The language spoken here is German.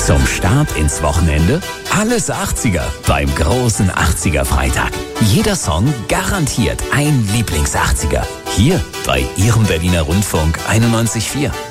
Zum Start ins Wochenende alles 80er beim großen 80er Freitag. Jeder Song garantiert ein Lieblings-80er. Hier bei Ihrem Berliner Rundfunk 91.4.